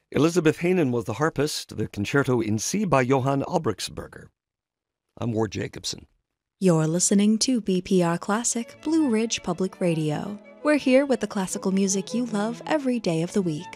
Elizabeth Hanen was the harpist, the concerto in C by Johann Albrechtsberger. I'm Ward Jacobson. You're listening to BPR Classic, Blue Ridge Public Radio. We're here with the classical music you love every day of the week.